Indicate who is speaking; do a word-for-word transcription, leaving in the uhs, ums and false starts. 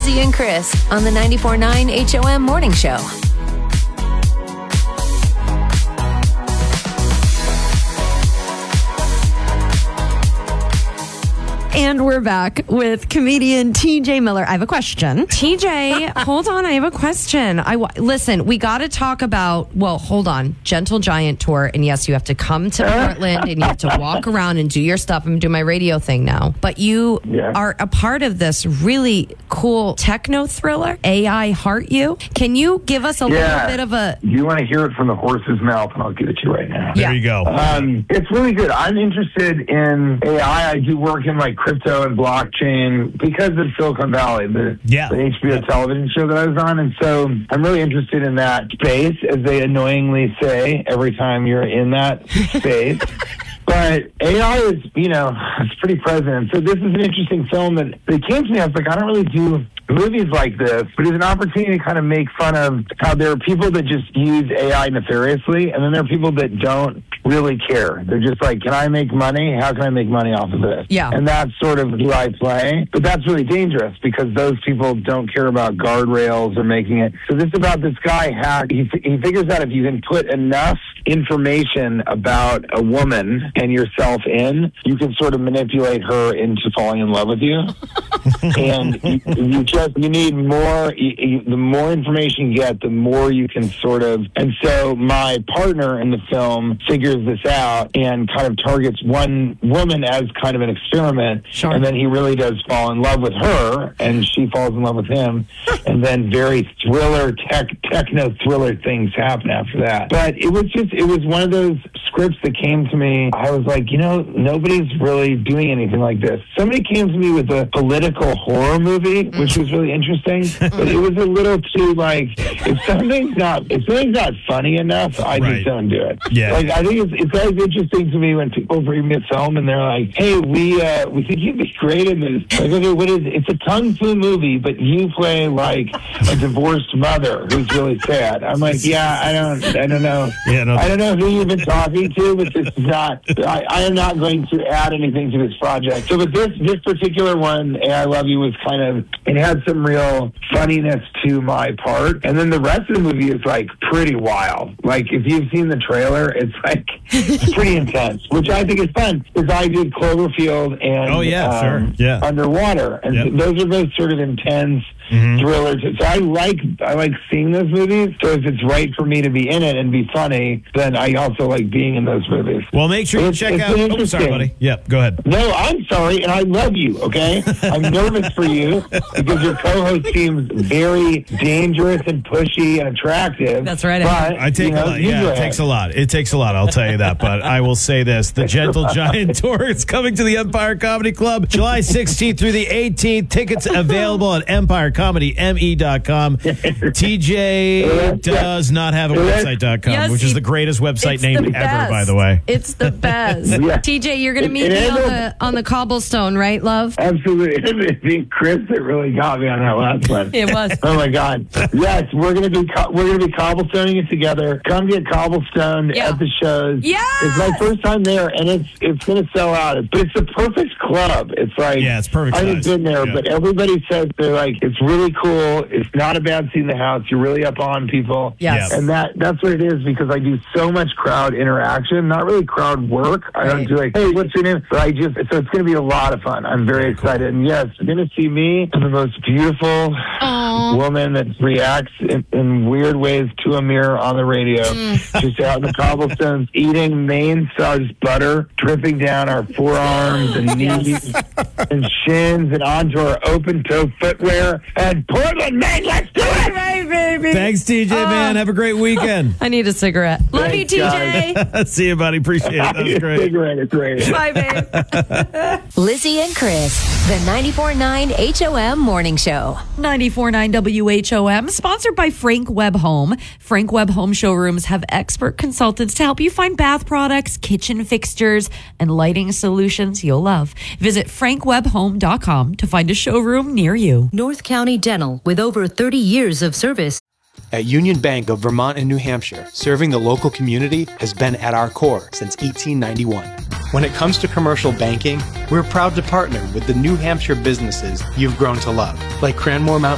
Speaker 1: Lizzie and Chris on the ninety-four point nine H O M Morning Show.
Speaker 2: And we're back with comedian T J Miller. I have a question.
Speaker 3: T J, hold on. I have a question. I w- Listen, we got to talk about, well, hold on, Gentle Giant Tour. And yes, you have to come to Portland and you have to walk around and do your stuff. I'm doing my radio thing now. But you
Speaker 4: Yeah.
Speaker 3: are a part of this really cool techno thriller, A I Heart You. Can you give us a
Speaker 4: Yeah.
Speaker 3: little bit of a...
Speaker 4: You want to hear it from the horse's mouth, and I'll give it to you right now.
Speaker 5: There
Speaker 3: Yeah.
Speaker 5: you go.
Speaker 4: Um, it's really good. I'm interested in A I. I do work in like crypto and blockchain because of Silicon Valley, the,
Speaker 5: Yeah.
Speaker 4: the H B O
Speaker 5: Yeah.
Speaker 4: television show that I was on. And so I'm really interested in that space, as they annoyingly say every time you're in that space. But A I is, you know, it's pretty present. So this is an interesting film that, that came to me. I was like, I don't really do movies like this, but it's an opportunity to kind of make fun of how there are people that just use A I nefariously, and then there are people that don't really care. They're just like, can I make money? How can I make money off of this?
Speaker 3: Yeah.
Speaker 4: And that's sort of who I play. But that's really dangerous because those people don't care about guardrails or making it. So this is about this guy hack. He, he figures out if you can put enough information about a woman and yourself in, you can sort of manipulate her into falling in love with you. And you, you just, you need more, you, you, the more information you get, the more you can sort of, and so my partner in the film figures this out and kind of targets one woman as kind of an experiment.
Speaker 3: Sure.
Speaker 4: And then he really does fall in love with her, and she falls in love with him. And then very thriller, tech, techno thriller things happen after that. But it was just, it was one of those scripts that came to me. I was like, you know, nobody's really doing anything like this. Somebody came to me with a political horror movie, which was really interesting, but it was a little too like, if something's not, if something's not funny enough, I
Speaker 5: Right.
Speaker 4: just don't do it.
Speaker 5: Yeah.
Speaker 4: Like, I think it's, it's always interesting to me when people bring me a film and they're like, hey, we uh, we think you'd be great in this. Like, okay, what is it? It's a kung fu movie, but you play like a divorced mother who's really sad. I'm like, yeah, I don't, I don't know.
Speaker 5: Yeah, no.
Speaker 4: I don't know who you've been talking to, but this is not, I, I am not going to add anything to this project. So, but this, this particular one, Hey, I Love You, was kind of, it had some real funniness to my part. And then the rest of the movie is like pretty wild. Like, if you've seen the trailer, it's like, it's pretty intense, which I think is fun, because I did Cloverfield and
Speaker 5: Oh, yeah,
Speaker 4: um,
Speaker 5: sure. Yeah.
Speaker 4: Underwater. And
Speaker 5: Yep.
Speaker 4: those are both sort of intense
Speaker 5: Mhm.
Speaker 4: thrillers. So I like I like seeing those movies. So if it's right for me to be in it and be funny, then I also like being in those movies.
Speaker 5: Well, make sure you
Speaker 4: It's-
Speaker 5: check
Speaker 4: it's
Speaker 5: out. Oh, sorry,
Speaker 4: interesting.
Speaker 5: buddy. Yep, go ahead.
Speaker 4: No, I'm sorry, and I love you, okay? I'm nervous for you because your co-host seems very dangerous and pushy and attractive.
Speaker 3: That's right.
Speaker 4: But,
Speaker 5: I take
Speaker 4: you know,
Speaker 5: a lot.
Speaker 4: you
Speaker 5: Yeah,
Speaker 4: go
Speaker 5: it
Speaker 4: ahead.
Speaker 5: takes a lot. It takes a lot. I'll tell you that. But I will say this: the Gentle Giant Tour is coming to the Empire Comedy Club July sixteenth through the eighteenth. Tickets available at empire comedy m e dot com. T J does not have a website dot com,
Speaker 3: Yes,
Speaker 5: which is
Speaker 3: he-
Speaker 5: the greatest website
Speaker 3: It's
Speaker 5: named
Speaker 3: the
Speaker 5: ever,
Speaker 3: best.
Speaker 5: by the way.
Speaker 3: It's the best.
Speaker 4: Yeah.
Speaker 3: T J, you're going to meet
Speaker 4: It-
Speaker 3: me
Speaker 4: it
Speaker 3: on
Speaker 4: is.
Speaker 3: the, on the cobblestone, right, love?
Speaker 4: Absolutely. It's being Chris that really got me on that last one.
Speaker 3: It was.
Speaker 4: Oh my God! Yes, we're gonna be co- we're gonna be cobblestoning it together. Come get cobblestoned
Speaker 3: Yeah.
Speaker 4: at the shows.
Speaker 3: Yes!
Speaker 4: It's my first time there, and it's it's gonna sell out. But it's the perfect club. It's like
Speaker 5: Yeah, it's perfect
Speaker 4: I haven't
Speaker 5: size.
Speaker 4: been there,
Speaker 5: Yeah.
Speaker 4: but everybody says they're like it's really cool. It's not a bad seat in the house. You're really up on people.
Speaker 3: Yes.
Speaker 5: Yeah.
Speaker 4: And that that's what it is, because I do so much crowd interaction, not really crowd work. I don't
Speaker 3: Right.
Speaker 4: do like, hey, what's your name? But I just so it's gonna be a lot of fun. I'm very excited. And yes, you're gonna see me and the most beautiful
Speaker 3: Aw.
Speaker 4: woman that reacts in, in weird ways to a mirror on the radio. Just out in the cobblestones, eating Maine-sized butter, dripping down our forearms and knees and shins and onto our open-toe footwear. And Portland, Maine, let's do it!
Speaker 3: Right, baby.
Speaker 5: Thanks, T J, man. Have a great weekend.
Speaker 3: I need a cigarette. Love you,
Speaker 4: Thanks,
Speaker 3: T J.
Speaker 4: guys.
Speaker 5: See you, buddy. Appreciate it. That was great.
Speaker 4: Cigarette, it's great.
Speaker 3: Bye, babe.
Speaker 1: Lizzie and Chris, the ninety-four point nine H O M Morning Show.
Speaker 2: ninety-four point nine W H O M, sponsored by Frank Webb Home. Frank Webb Home showrooms have expert consultants to help you find bath products, kitchen fixtures, and lighting solutions you'll love. Visit frank webb home dot com to find a showroom near you.
Speaker 6: North County Dental, with over thirty years of service.
Speaker 7: At Union Bank of Vermont and New Hampshire, serving the local community has been at our core since eighteen ninety-one. When it comes to commercial banking, we're proud to partner with the New Hampshire businesses you've grown to love, like Cranmore Mountain